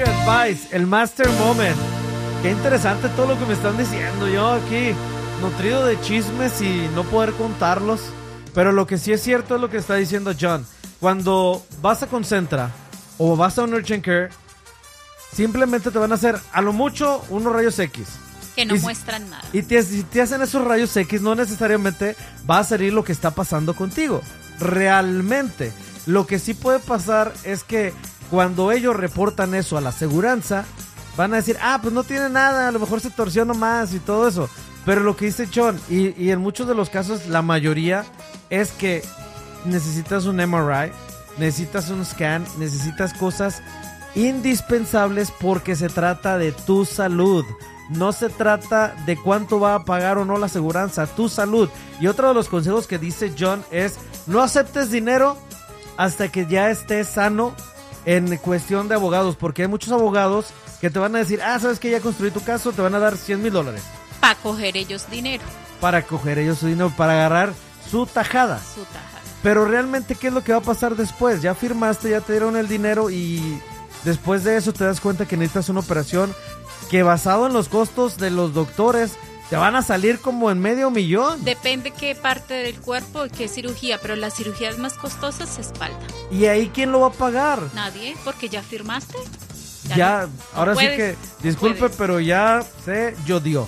Advice, el Master Moment. Qué interesante todo lo que me están diciendo. Yo aquí, nutrido de chismes y no poder contarlos. Pero lo que sí es cierto es lo que está diciendo John. Cuando vas a Concentra o vas a un Urgent Care, simplemente te van a hacer a lo mucho unos rayos X. Que no muestran nada. Y si te hacen esos rayos X, no necesariamente va a salir lo que está pasando contigo. Realmente. Lo que sí puede pasar es que cuando ellos reportan eso a la aseguranza, van a decir, pues no tiene nada, a lo mejor se torció nomás y todo eso. Pero lo que dice John, y en muchos de los casos, la mayoría, es que necesitas un MRI, necesitas un scan, necesitas cosas indispensables porque se trata de tu salud. No se trata de cuánto va a pagar o no la aseguranza, tu salud. Y otro de los consejos que dice John es, no aceptes dinero hasta que ya estés sano en cuestión de abogados, porque hay muchos abogados que te van a decir, sabes que ya construí tu caso, te van a dar $100,000. Para coger ellos dinero. Para coger ellos su dinero, para agarrar su tajada. Pero realmente, ¿qué es lo que va a pasar después? Ya firmaste, ya te dieron el dinero y después de eso te das cuenta que necesitas una operación que basado en los costos de los doctores te van a salir como en $500,000. Depende qué parte del cuerpo y qué cirugía, pero las cirugías más costosas es espalda. ¿Y ahí quién lo va a pagar? Nadie, porque ya firmaste. Ya, ahora sí que, disculpe, pero ya se llodió.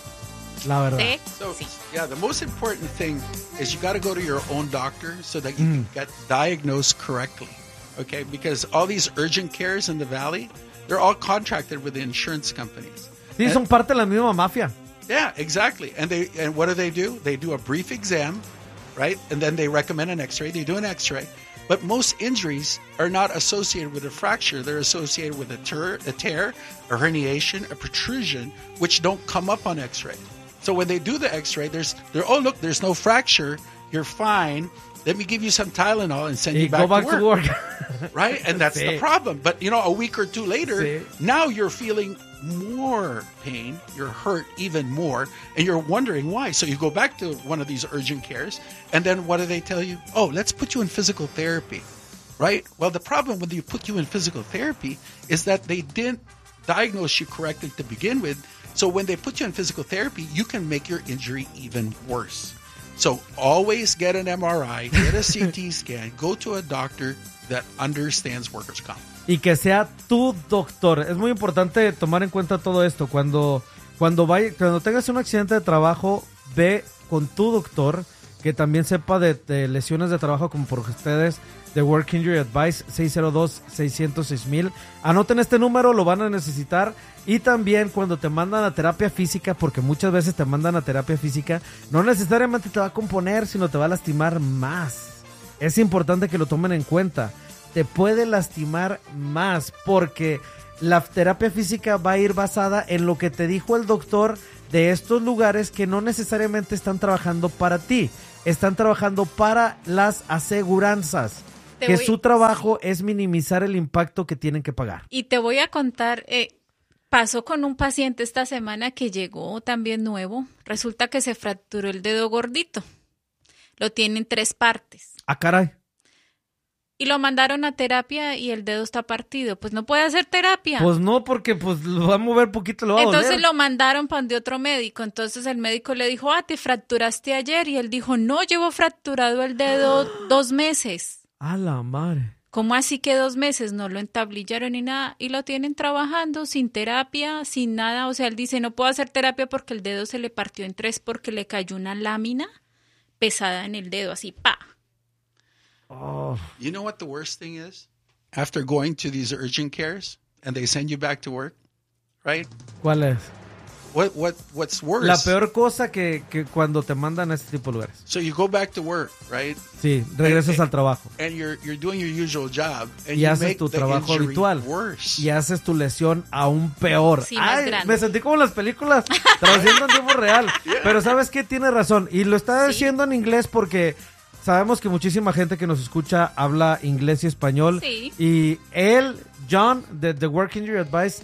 La verdad. Sí. Yeah, the most important thing is you got to go to your own doctor so that you can get diagnosed correctly. Okay, because all these urgent cares in the valley, they're all contracted with the insurance companies. Sí, son parte de la misma mafia. Yeah, exactly. And what do? They do a brief exam, right? And then they recommend an x-ray. They do an x-ray. But most injuries are not associated with a fracture. They're associated with a tear, a herniation, a protrusion, which don't come up on x-ray. So when they do the x-ray, there's no fracture. You're fine. Let me give you some Tylenol and send you back to work. Right? And that's the problem. But, a week or two later, now you're feeling more pain. You're hurt even more. And you're wondering why. So you go back to one of these urgent cares. And then what do they tell you? Oh, let's put you in physical therapy. Right? Well, the problem when you put you in physical therapy is that they didn't diagnose you correctly to begin with. So when they put you in physical therapy, you can make your injury even worse. So always get an MRI, get a CT scan, go to a doctor that understands workers' comp. Y que sea tu doctor. Es muy importante tomar en cuenta todo esto. Cuando tengas un accidente de trabajo, ve con tu doctor que también sepa de lesiones de trabajo como por ustedes de Work Injury Advice 602-600-6000. Anoten este número, lo van a necesitar. Y también cuando te mandan a terapia física, porque muchas veces te mandan a terapia física, no necesariamente te va a componer, sino te va a lastimar más. Es importante que lo tomen en cuenta. Te puede lastimar más porque la terapia física va a ir basada en lo que te dijo el doctor de estos lugares que no necesariamente están trabajando para ti. Están trabajando para las aseguranzas. Su trabajo es minimizar el impacto que tienen que pagar. Y te voy a contar, pasó con un paciente esta semana que llegó también nuevo. Resulta que se fracturó el dedo gordito. Lo tiene en 3 partes. Ah, caray. Y lo mandaron a terapia y el dedo está partido. Pues no puede hacer terapia. Pues no, porque pues lo va a mover poquito, lo va a doler. Entonces lo mandaron para donde otro médico. Entonces el médico le dijo, te fracturaste ayer. Y él dijo, no, llevo fracturado el dedo 2 meses. ¡A la madre! ¿Cómo así que 2 meses? No lo entablillaron ni nada. Y lo tienen trabajando sin terapia, sin nada. O sea, él dice, no puedo hacer terapia porque el dedo se le partió en 3 porque le cayó una lámina pesada en el dedo, así, ¡pa! Oh. You know what the worst thing is? After going to these urgent cares and they send you back to work, right? ¿Cuál es? What's worse? La peor cosa que cuando te mandan a este tipo de lugares. So you go back to work, right? Sí, regresas al trabajo. And you're doing your usual job. And y haces tu trabajo habitual. Worse. Y haces tu lesión aún peor. Sí, más grande. Me sentí como en las películas, traduciendo en tiempo real. Yeah. Pero ¿sabes qué? Tiene razón. Y lo está diciendo en inglés porque sabemos que muchísima gente que nos escucha habla inglés y español. Sí. Y él, John, de The Work Injury Advice,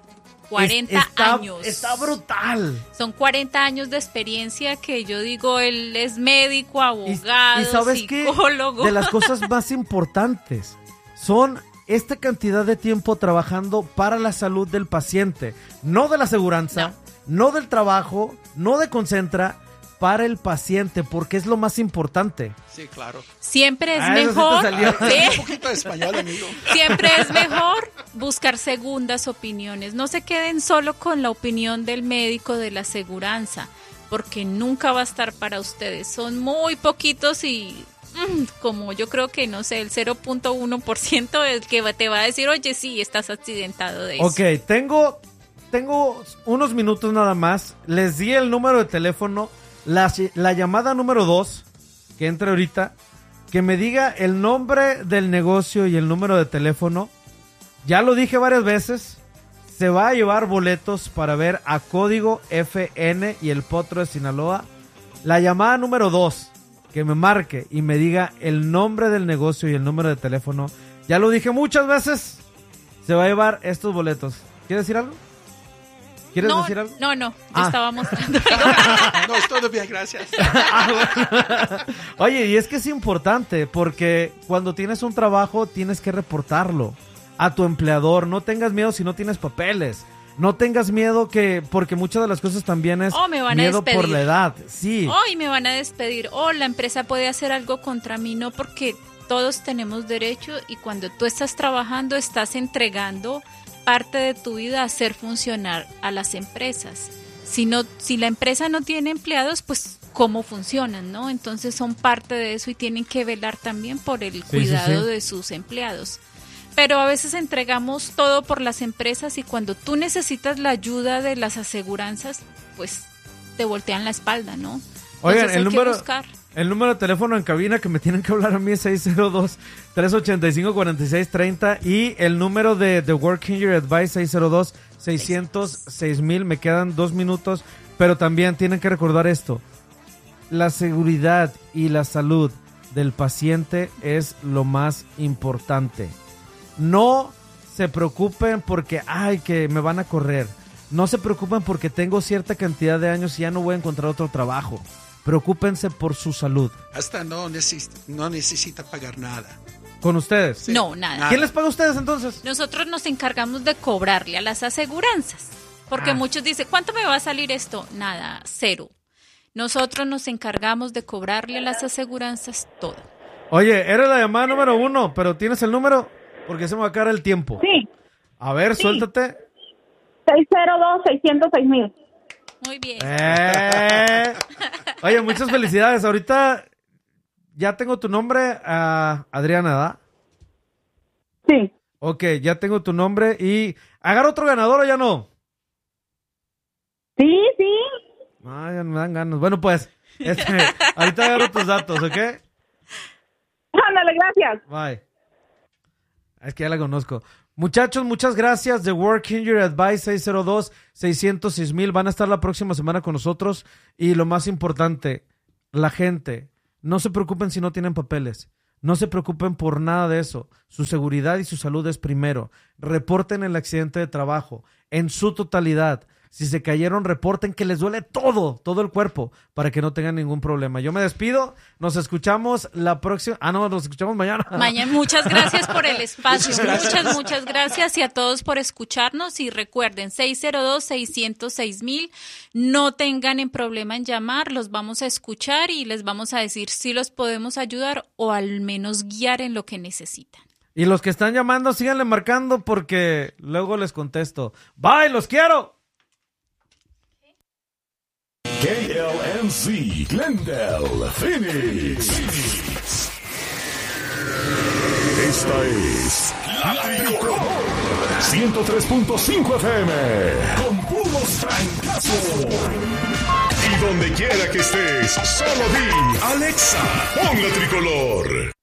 40 años. Está brutal. Son 40 años de experiencia que yo digo, él es médico, abogado, ¿Y sabes psicólogo. qué? De las cosas más importantes son esta cantidad de tiempo trabajando para la salud del paciente, no de la aseguranza, no del trabajo, no de Concentra, para el paciente, porque es lo más importante. Sí, claro. Siempre es mejor. Un poquito de español, amigo. Siempre es mejor buscar segundas opiniones. No se queden solo con la opinión del médico de la aseguranza, porque nunca va a estar para ustedes. Son muy poquitos y como yo creo que, no sé, el 0.1% es el que te va a decir, oye, sí, estás accidentado de eso. Ok, tengo unos minutos nada más. Les di el número de teléfono. La llamada número 2, que entre ahorita, que me diga el nombre del negocio y el número de teléfono. Ya lo dije varias veces, se va a llevar boletos para ver a Código FN y el Potro de Sinaloa. La llamada número 2, que me marque y me diga el nombre del negocio y el número de teléfono. Ya lo dije muchas veces, se va a llevar estos boletos. ¿Quieres decir algo? ¿Quieres decir algo? No, yo estaba mostrando algo. No, es todo bien, gracias. Oye, y es que es importante, porque cuando tienes un trabajo tienes que reportarlo a tu empleador. No tengas miedo si no tienes papeles. No tengas miedo porque muchas de las cosas también es miedo por la edad. Sí. Y me van a despedir. La empresa puede hacer algo contra mí. No, porque todos tenemos derecho, y cuando tú estás trabajando estás entregando parte de tu vida a hacer funcionar a las empresas. Si la empresa no tiene empleados, pues cómo funcionan, ¿no? Entonces son parte de eso y tienen que velar también por el cuidado de sus empleados. Pero a veces entregamos todo por las empresas, y cuando tú necesitas la ayuda de las aseguranzas, pues te voltean la espalda, ¿no? Oigan, el número de teléfono en cabina que me tienen que hablar a mí es 602-385-4630, y el número de The Working Year Advice 602-600-6000. Me quedan 2 minutos, pero también tienen que recordar esto: la seguridad y la salud del paciente es lo más importante. No se preocupen porque que me van a correr. No se preocupen porque tengo cierta cantidad de años y ya no voy a encontrar otro trabajo. Preocúpense por su salud. Hasta no necesita pagar nada. ¿Con ustedes? Sí. No, nada. ¿Quién les paga a ustedes entonces? Nosotros nos encargamos de cobrarle a las aseguranzas. Porque muchos dicen, ¿cuánto me va a salir esto? Nada, 0. Nosotros nos encargamos de cobrarle a las aseguranzas todo. Oye, eres la llamada número 1, pero ¿tienes el número? Porque se me va a acabar el tiempo. Sí. A ver, suéltate. 602-600-6000. Muy bien. Oye, muchas felicidades. Ahorita ya tengo tu nombre, Adriana, ¿verdad? Sí. Ok, ya tengo tu nombre. ¿Y agarro otro ganador o ya no? Sí. Ya me dan ganas. Bueno, pues, ahorita agarro tus datos, ¿ok? Ándale, gracias. Bye. Es que ya la conozco. Muchachos, muchas gracias. The Working Year Advice 602-600-6000 van a estar la próxima semana con nosotros. Y lo más importante, la gente, no se preocupen si no tienen papeles. No se preocupen por nada de eso. Su seguridad y su salud es primero. Reporten el accidente de trabajo en su totalidad. Si se cayeron, reporten que les duele todo el cuerpo, para que no tengan ningún problema. Yo me despido, nos escuchamos la próxima... nos escuchamos mañana. Muchas gracias por el espacio, muchas gracias, y a todos por escucharnos, y recuerden, 602-600-6000, no tengan problema en llamar, los vamos a escuchar y les vamos a decir si los podemos ayudar o al menos guiar en lo que necesitan. Y los que están llamando, síganle marcando porque luego les contesto. Bye, los quiero. KLMC, Glendale, Phoenix. Esta es La Tricolor 103.5 FM con puros trancazos. Y donde quiera que estés, solo di Alexa, pon La Tricolor.